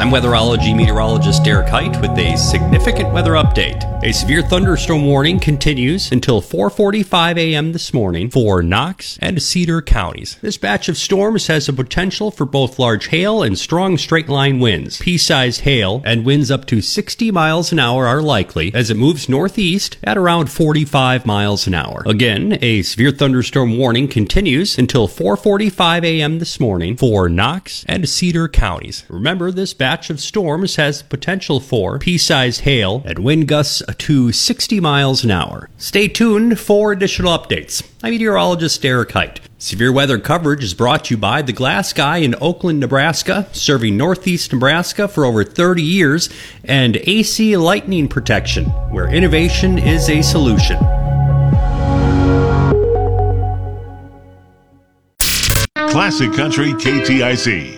I'm weatherology meteorologist Derek Height with a significant weather update. A severe thunderstorm warning continues until 4:45 a.m. this morning for Knox and Cedar counties. This batch of storms has the potential for both large hail and strong straight-line winds. Pea-sized hail and winds up to 60 miles an hour are likely as it moves northeast at around 45 miles an hour. Again, a severe thunderstorm warning continues until 4:45 a.m. this morning for Knox and Cedar counties. Remember, this batch of storms has potential for pea-sized hail and wind gusts to 60 miles an hour. Stay tuned for additional updates. I'm meteorologist Derek Height. Severe weather coverage is brought to you by The Glass Guy in Oakland, Nebraska, serving northeast Nebraska for over 30 years, and AC Lightning Protection, where innovation is a solution. Classic Country KTIC.